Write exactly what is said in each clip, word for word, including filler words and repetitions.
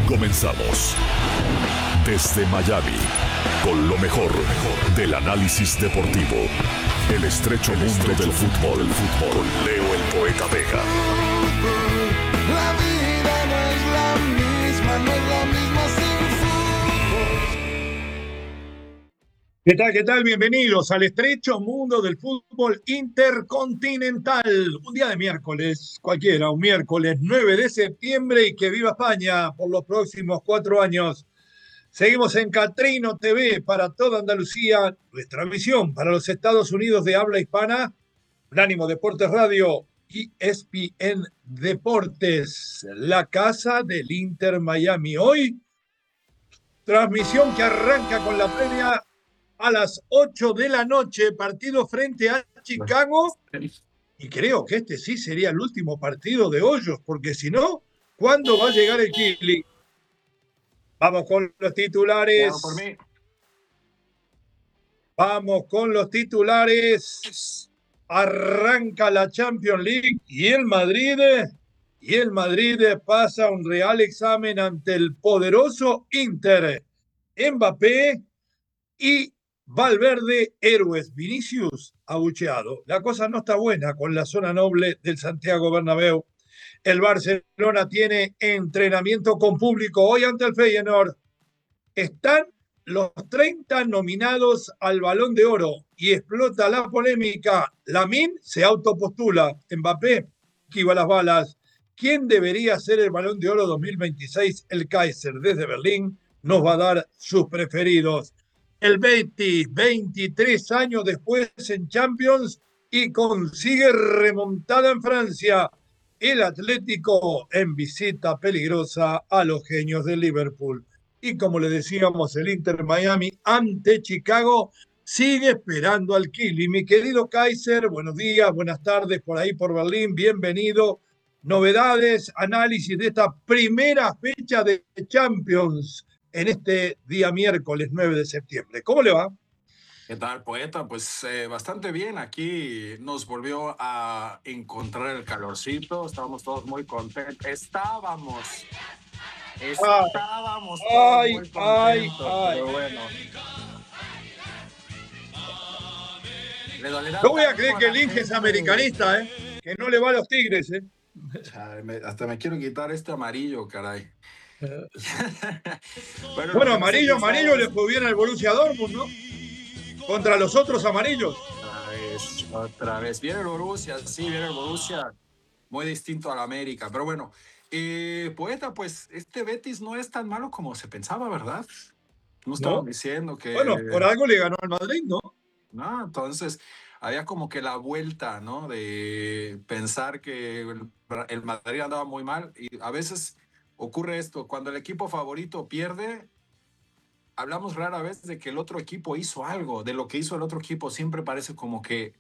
Comenzamos desde Miami con lo mejor del análisis deportivo. El estrecho mundo del fútbol, el fútbol con Leo el Poeta Vega. La vida no es la misma, no es la misma sin fútbol. ¿Qué tal, qué tal? Bienvenidos al estrecho mundo del fútbol intercontinental. Un día de miércoles, cualquiera, un miércoles nueve de septiembre, y que viva España por los próximos cuatro años. Seguimos en Catrino T V para toda Andalucía, nuestra misión para los Estados Unidos de habla hispana, Unánimo Deportes Radio y E S P N Deportes, la casa del Inter Miami. Hoy, transmisión que arranca con la previa a las ocho de la noche, partido frente a Chicago, y creo que este sí sería el último partido de Hoyos, porque si no, ¿cuándo va a llegar el Kili? Vamos con los titulares. Por mí. Vamos con los titulares. Arranca la Champions League y el Madrid, y el Madrid pasa un real examen ante el poderoso Inter. Mbappé y Valverde, héroes. Vinicius, abucheado. La cosa no está buena con la zona noble del Santiago Bernabéu. El Barcelona tiene entrenamiento con público hoy ante el Feyenoord. Están los treinta nominados al Balón de Oro y explota la polémica. Lamine se autopostula. Mbappé esquiva las balas. ¿Quién debería ser el Balón de Oro dos mil veintiséis? El Kaiser desde Berlín nos va a dar sus preferidos. El Betis, veintitrés años después en Champions, y consigue remontada en Francia. El Atlético en visita peligrosa a los genios de Liverpool. Y como le decíamos, el Inter Miami ante Chicago sigue esperando al Kili. Mi querido Kaiser, buenos días, buenas tardes por ahí por Berlín, bienvenido. Novedades, análisis de esta primera fecha de Champions en este día miércoles nueve de septiembre. ¿Cómo le va? ¿Qué tal, Poeta? Pues eh, bastante bien. Aquí nos volvió a encontrar el calorcito. Estábamos todos muy contentos. Estábamos. Estábamos ay, todos ay, muy contentos. Ay, pero bueno. Le dolerá. No voy a creer que el Inge es americanista, ¿eh? Que no le va a los Tigres, ¿eh? Ay, me, hasta me quiero quitar este amarillo, caray. bueno, bueno, amarillo, amarillo le fue bien al Borussia Dortmund, ¿no? Contra los otros amarillos. Otra vez, otra vez. Viene el Borussia, sí, viene el Borussia. Muy distinto al América. Pero bueno, eh, Poeta, pues este Betis no es tan malo como se pensaba, ¿verdad? No estaban ¿No? diciendo que... Bueno, por algo le ganó al Madrid, ¿no? No, entonces había como que la vuelta, ¿no? De pensar que el, el Madrid andaba muy mal. Y a veces ocurre esto, cuando el equipo favorito pierde, hablamos rara vez de que el otro equipo hizo algo, de lo que hizo el otro equipo. Siempre parece como que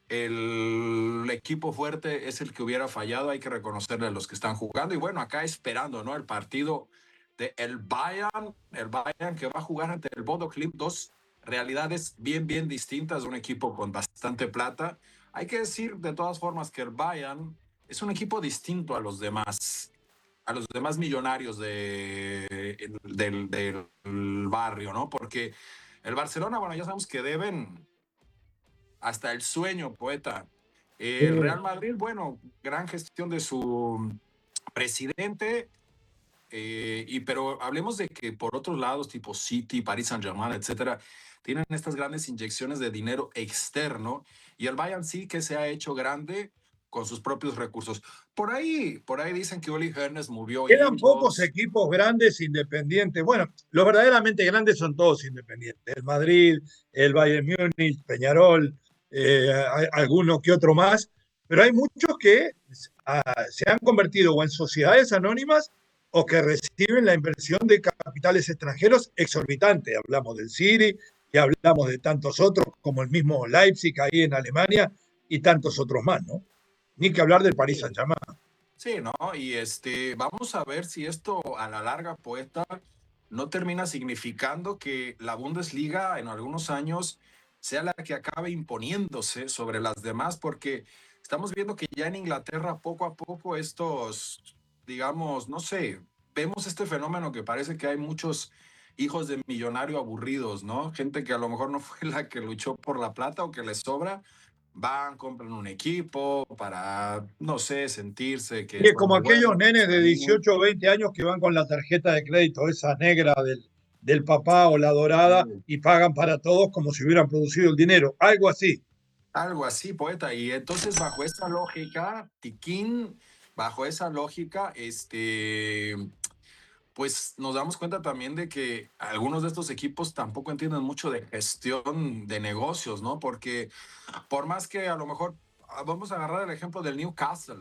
el equipo fuerte es el que hubiera fallado. Hay que reconocerle a los que están jugando. Y bueno, acá esperando, ¿no? El partido de el Bayern, el Bayern que va a jugar ante el Bodo Glimt, dos realidades bien, bien distintas, de un equipo con bastante plata. Hay que decir de todas formas que el Bayern es un equipo distinto a los demás. a los demás millonarios de, del, del barrio, ¿no? Porque el Barcelona, bueno, ya sabemos que deben hasta el sueño, Poeta. El Real Madrid, bueno, gran gestión de su presidente, eh, y, pero hablemos de que por otros lados, tipo City, Paris Saint-Germain, etcétera, tienen estas grandes inyecciones de dinero externo, y el Bayern sí que se ha hecho grande con sus propios recursos. Por ahí, por ahí dicen que Uli Hoeneß movió Quedan hilos. pocos equipos grandes independientes. Bueno, los verdaderamente grandes son todos independientes. El Madrid, el Bayern Múnich, Peñarol, eh, alguno que otro más. Pero hay muchos que uh, se han convertido o en sociedades anónimas o que reciben la inversión de capitales extranjeros exorbitante. Hablamos del City y hablamos de tantos otros, como el mismo Leipzig ahí en Alemania y tantos otros más, ¿no? Ni que hablar del Paris Saint-Germain. Sí, ¿no? Y este, vamos a ver si esto a la larga, Poeta, no termina significando que la Bundesliga en algunos años sea la que acabe imponiéndose sobre las demás, porque estamos viendo que ya en Inglaterra poco a poco estos, digamos, no sé, vemos este fenómeno que parece que hay muchos hijos de millonario aburridos, ¿no? Gente que a lo mejor no fue la que luchó por la plata o que les sobra, van, compran un equipo para, no sé, sentirse que Y es son como aquellos buenos. nenes de dieciocho o veinte años que van con la tarjeta de crédito, esa negra del, del papá o la dorada, y pagan para todos como si hubieran producido el dinero. Algo así. Algo así, poeta. Y entonces, bajo esa lógica, Tiquín, bajo esa lógica, este, pues nos damos cuenta también de que algunos de estos equipos tampoco entienden mucho de gestión de negocios, ¿no? Porque por más que a lo mejor, ah, vamos a agarrar el ejemplo del Newcastle,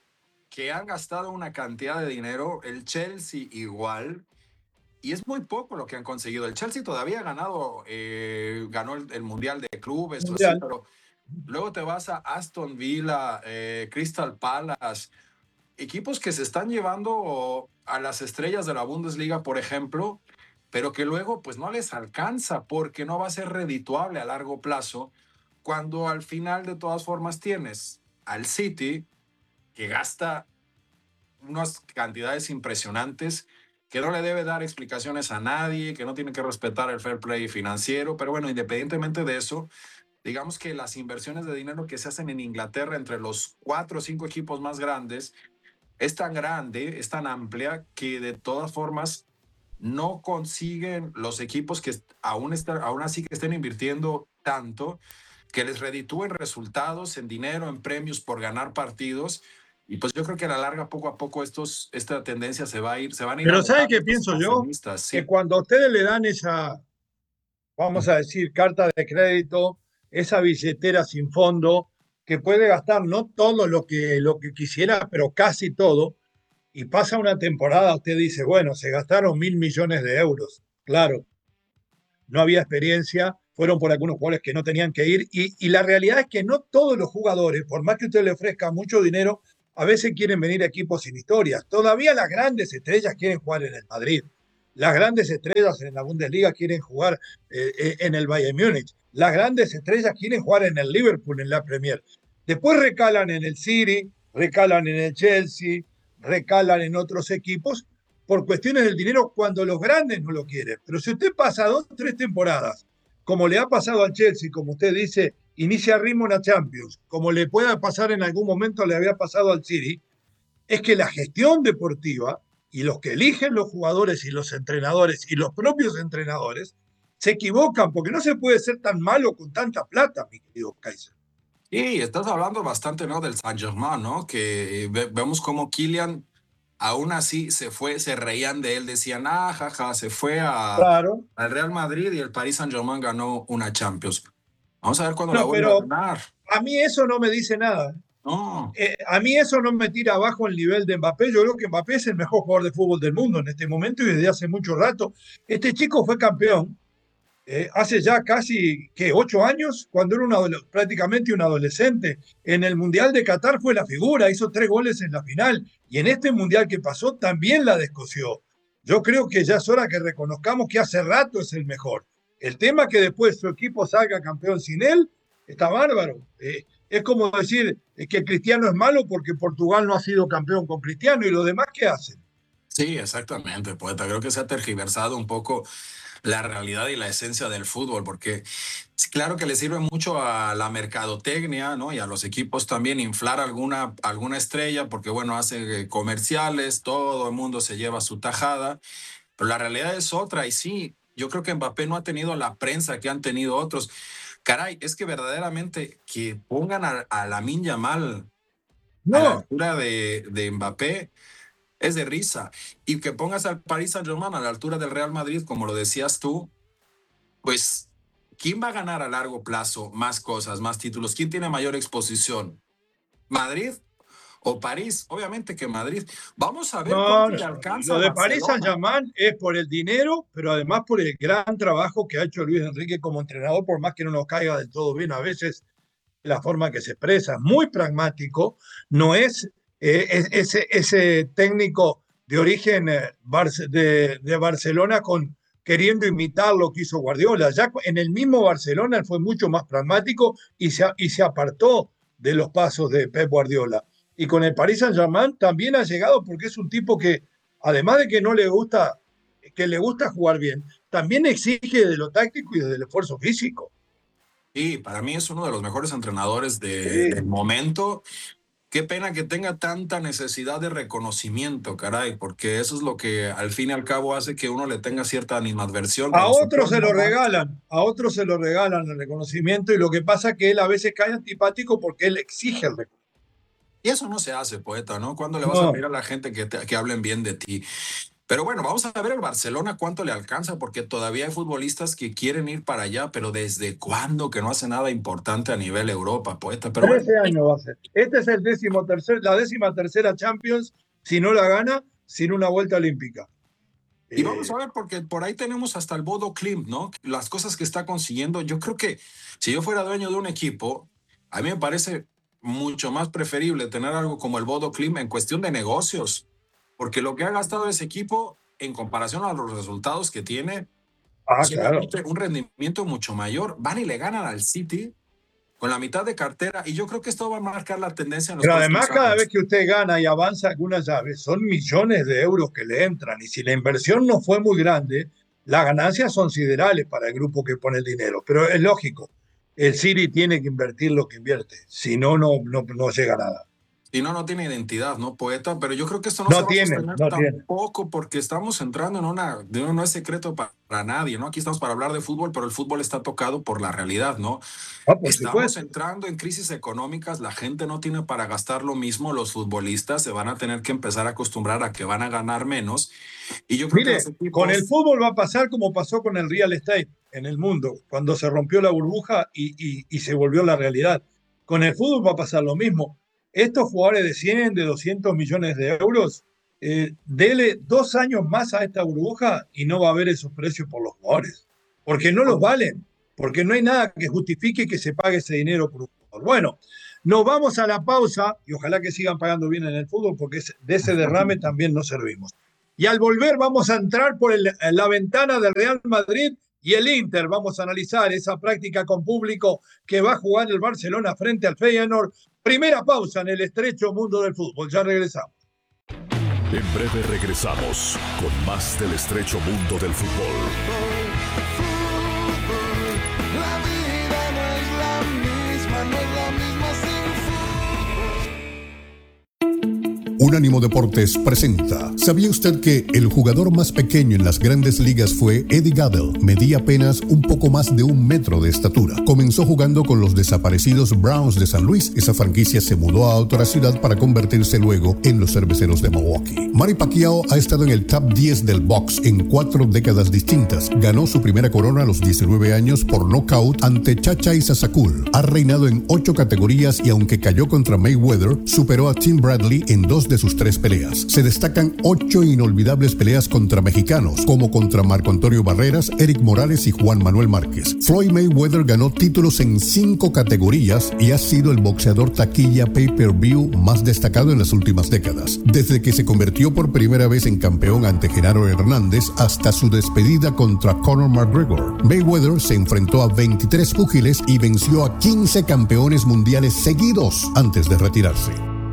que han gastado una cantidad de dinero, el Chelsea igual, y es muy poco lo que han conseguido. El Chelsea todavía ha ganado, eh, ganó el, el Mundial de Clubes, o así, Mundial. pero luego te vas a Aston Villa, eh, Crystal Palace, equipos que se están llevando a las estrellas de la Bundesliga, por ejemplo, pero que luego pues no les alcanza porque no va a ser redituable a largo plazo, cuando al final de todas formas tienes al City que gasta unas cantidades impresionantes, que no le debe dar explicaciones a nadie, que no tiene que respetar el fair play financiero, pero bueno, independientemente de eso, digamos que las inversiones de dinero que se hacen en Inglaterra entre los cuatro o cinco equipos más grandes es tan grande, es tan amplia, que de todas formas no consiguen los equipos que aún, está, aún así que estén invirtiendo tanto, que les reditúen resultados en dinero, en premios por ganar partidos. Y pues yo creo que a la larga, poco a poco, estos, esta tendencia se va a ir, se van a ir Pero ¿sabe agotando qué estos pienso yo? inversionistas, Que sí. cuando a ustedes le dan esa, vamos a decir, carta de crédito, esa billetera sin fondo, que puede gastar no todo lo que, lo que quisiera, pero casi todo, y pasa una temporada, usted dice, bueno, se gastaron mil millones de euros. Claro, no había experiencia, fueron por algunos jugadores que no tenían que ir, y, y la realidad es que no todos los jugadores, por más que usted le ofrezca mucho dinero, a veces quieren venir a equipos sin historias. Todavía las grandes estrellas quieren jugar en el Madrid. Las grandes estrellas en la Bundesliga quieren jugar eh, en el Bayern Múnich. Las grandes estrellas quieren jugar en el Liverpool, en la Premier. Después recalan en el City, recalan en el Chelsea, recalan en otros equipos por cuestiones del dinero cuando los grandes no lo quieren. Pero si usted pasa dos, tres temporadas, como le ha pasado al Chelsea, como usted dice, inicia ritmo en la Champions, como le pueda pasar en algún momento, le había pasado al City, es que la gestión deportiva y los que eligen los jugadores y los entrenadores y los propios entrenadores se equivocan, porque no se puede ser tan malo con tanta plata, mi querido Kaiser. Y estás hablando bastante, ¿no? Del Saint-Germain, ¿no? Que ve, vemos como Kylian aún así se fue, se reían de él, decían, ah, jaja, se fue a, Claro. al Real Madrid y el Paris Saint-Germain ganó una Champions. Vamos a ver cuándo la No, vuelve a pero ganar. a mí eso no me dice nada. No. Eh, a mí eso no me tira abajo el nivel de Mbappé. Yo creo que Mbappé es el mejor jugador de fútbol del mundo en este momento y desde hace mucho rato. Este chico fue campeón eh, hace ya casi que ocho años, cuando era una, prácticamente un adolescente. En el Mundial de Qatar fue la figura, hizo tres goles en la final y en este Mundial que pasó también la descoció. Yo creo que ya es hora que reconozcamos que hace rato es el mejor. El tema que después su equipo salga campeón sin él está bárbaro. Eh, es como decir que Cristiano es malo porque Portugal no ha sido campeón con Cristiano y los demás, ¿qué hacen? Sí, exactamente, poeta. Creo que se ha tergiversado un poco la realidad y la esencia del fútbol, porque claro que le sirve mucho a la mercadotecnia, ¿no? Y a los equipos también inflar alguna, alguna estrella, porque bueno, hace comerciales, todo el mundo se lleva su tajada, pero la realidad es otra, y sí, yo creo que Mbappé no ha tenido la prensa que han tenido otros. Caray, es que verdaderamente que pongan a, a Lamine Yamal a la No, altura de, de Mbappé es de risa. Y que pongas al Paris Saint-Germain a la altura del Real Madrid, como lo decías tú, pues, ¿quién va a ganar a largo plazo más cosas, más títulos? ¿Quién tiene mayor exposición? ¿Madrid o París? Obviamente que Madrid. Vamos a ver no, cuánto no. le alcanza Lo a de París Barcelona. Saint-Germain es por el dinero, pero además por el gran trabajo que ha hecho Luis Enrique como entrenador, por más que no nos caiga del todo bien a veces la forma que se expresa, muy pragmático, no es eh, ese, ese técnico de origen eh, de, de Barcelona con queriendo imitar lo que hizo Guardiola. Ya en el mismo Barcelona él fue mucho más pragmático y se, y se apartó de los pasos de Pep Guardiola. Y con el Paris Saint-Germain también ha llegado porque es un tipo que además de que no le gusta, que le gusta jugar bien, también exige de lo táctico y del esfuerzo físico. Y para mí es uno de los mejores entrenadores de, Sí. del momento. Qué pena que tenga tanta necesidad de reconocimiento, caray, porque eso es lo que al fin y al cabo hace que uno le tenga cierta animadversión. A Cuando se otros se pone lo mal, regalan, a otros se lo regalan el reconocimiento y lo que pasa es que él a veces cae antipático porque él exige el reconocimiento. Y eso no se hace, poeta, ¿no? ¿Cuándo le vas No. a pedir a la gente que, te, que hablen bien de ti? Pero bueno, vamos a ver el Barcelona cuánto le alcanza, porque todavía hay futbolistas que quieren ir para allá, pero ¿desde cuándo que no hace nada importante a nivel Europa, poeta? Pero bueno, trece años va a ser. Este es el décimo tercer, la décima tercera Champions, si no la gana, sin una vuelta olímpica. y Eh, vamos a ver, porque por ahí tenemos hasta el Bodo Klimt, ¿no? Las cosas que está consiguiendo. Yo creo que si yo fuera dueño de un equipo, a mí me parece mucho más preferible tener algo como el Bodo Klimt en cuestión de negocios, porque lo que ha gastado ese equipo en comparación a los resultados que tiene, ah, es claro. un rendimiento mucho mayor. Van y le ganan al City con la mitad de cartera, y yo creo que esto va a marcar la tendencia en los Pero además, próximos cada años. vez que usted gana y avanza alguna llave, son millones de euros que le entran. Y si la inversión no fue muy grande, las ganancias son siderales para el grupo que pone el dinero. Pero es lógico, el City tiene que invertir lo que invierte. Si no, no, no, no llega a nada. Si no, no tiene identidad, ¿no, poeta? Pero yo creo que esto no, No se tiene, va a sostener no tiene. tampoco, porque estamos entrando en una, de no es secreto para, para nadie, ¿no? Aquí estamos para hablar de fútbol, pero el fútbol está tocado por la realidad, ¿no? Ah, por Estamos supuesto. entrando en crisis económicas, la gente no tiene para gastar lo mismo, los futbolistas se van a tener que empezar a acostumbrar a que van a ganar menos. Y yo creo Mire, que los equipos... con el fútbol va a pasar como pasó con el real estate en el mundo, cuando se rompió la burbuja y, y, y se volvió la realidad. Con el fútbol va a pasar lo mismo. Estos jugadores de cien, de doscientos millones de euros, eh, dele dos años más a esta burbuja y no va a haber esos precios por los jugadores, porque no los valen, porque no hay nada que justifique que se pague ese dinero por un jugador. Bueno, nos vamos a la pausa y ojalá que sigan pagando bien en el fútbol, porque de ese derrame también nos servimos. Y al volver vamos a entrar por el, la ventana del Real Madrid y el Inter. Vamos a analizar esa práctica con público que va a jugar el Barcelona frente al Feyenoord. Primera pausa en el estrecho mundo del fútbol. Ya regresamos. En breve regresamos con más del estrecho mundo del fútbol. Fútbol, la vida no es la misma, no es la misma sin Unánimo Deportes presenta. ¿Sabía usted que el jugador más pequeño en las grandes ligas fue Eddie Gaedel? Medía apenas un poco más de un metro de estatura. Comenzó jugando con los desaparecidos Browns de San Luis. Esa franquicia se mudó a otra ciudad para convertirse luego en los Cerveceros de Milwaukee. Manny Pacquiao ha estado en el top diez del box en cuatro décadas distintas. Ganó su primera corona a los diecinueve años por nocaut ante Chacha Isasakul. Ha reinado en ocho categorías y aunque cayó contra Mayweather, superó a Tim Bradley en dos de sus tres peleas. Se destacan ocho inolvidables peleas contra mexicanos, como contra Marco Antonio Barreras, Eric Morales y Juan Manuel Márquez. Floyd Mayweather ganó títulos en cinco categorías y ha sido el boxeador taquilla pay-per-view más destacado en las últimas décadas. Desde que se convirtió por primera vez en campeón ante Genaro Hernández hasta su despedida contra Conor McGregor, Mayweather se enfrentó a veintitrés púgiles y venció a quince campeones mundiales seguidos antes de retirarse.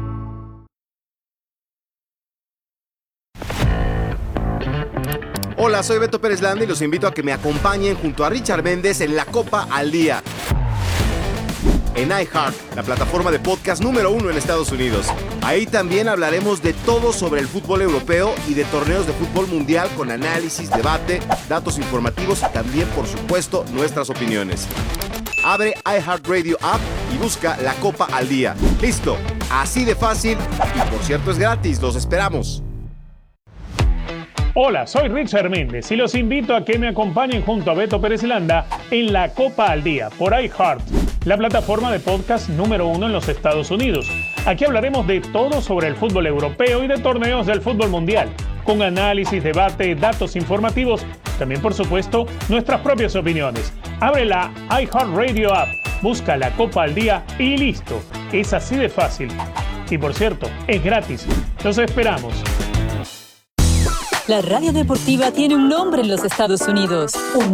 Hola, soy Beto Pérez Landa y los invito a que me acompañen junto a Richard Méndez en La Copa al Día en iHeart, la plataforma de podcast número uno en Estados Unidos. Ahí también hablaremos de todo sobre el fútbol europeo y de torneos de fútbol mundial con análisis, debate, datos informativos y también, por supuesto, nuestras opiniones. Abre iHeartRadio App y busca La Copa al Día. ¡Listo! Así de fácil y, por cierto, es gratis. ¡Los esperamos! Hola, soy Richard Méndez y los invito a que me acompañen junto a Beto Pérez Landa en La Copa al Día por iHeart, la plataforma de podcast número uno en los Estados Unidos. Aquí hablaremos de todo sobre el fútbol europeo y de torneos del fútbol mundial, con análisis, debate, datos informativos, también por supuesto nuestras propias opiniones. Abre la iHeartRadio app, busca La Copa al Día y listo. Es así de fácil. Y por cierto, es gratis. Los esperamos. La radio deportiva tiene un nombre en los Estados Unidos. Un